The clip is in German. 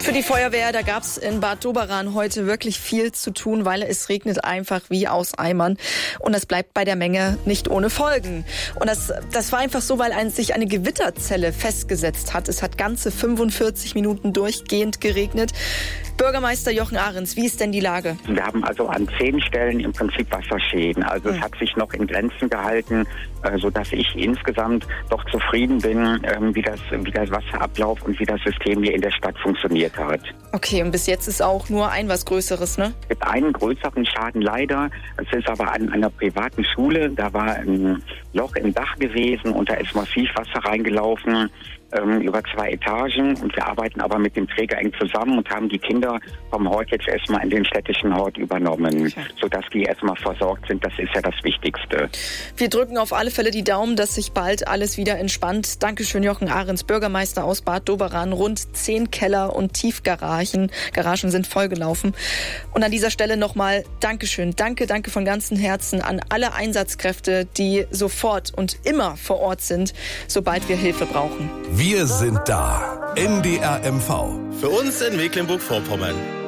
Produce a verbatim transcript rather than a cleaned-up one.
Für die Feuerwehr, da gab es in Bad Doberan heute wirklich viel zu tun, weil es regnet einfach wie aus Eimern. Und das bleibt bei der Menge nicht ohne Folgen. Und das, das war einfach so, weil ein, sich eine Gewitterzelle festgesetzt hat. Es hat ganze fünfundvierzig Minuten durchgehend geregnet. Bürgermeister Jochen Ahrens, wie ist denn die Lage? Wir haben also an zehn Stellen im Prinzip Wasserschäden. Also hm. es hat sich noch in Grenzen gehalten, äh, sodass ich insgesamt doch zufrieden bin, ähm, wie das, wie das Wasserablauf und wie das System hier in der Stadt funktioniert hat. Okay, und bis jetzt ist auch nur ein was Größeres, ne? Es gibt einen größeren Schaden leider. Es ist aber an einer privaten Schule. Da war ein Loch im Dach gewesen und da ist massiv Wasser reingelaufen ähm, über zwei Etagen. Und wir arbeiten aber mit dem Träger eng zusammen und haben die Kinder vom Hort jetzt erstmal in den städtischen Hort übernommen, okay. sodass die erstmal versorgt sind. Das ist ja das Wichtigste. Wir drücken auf alle Fälle die Daumen, dass sich bald alles wieder entspannt. Dankeschön, Jochen Ahrens, Bürgermeister aus Bad Doberan. Rund zehn Keller und Tiefgaragen Garagen sind vollgelaufen. Und an dieser Stelle nochmal Dankeschön. Danke, danke von ganzem Herzen an alle Einsatzkräfte, die sofort und immer vor Ort sind, sobald wir Hilfe brauchen. Wir sind da. N D R M V. Für uns in Mecklenburg-Vorpommern.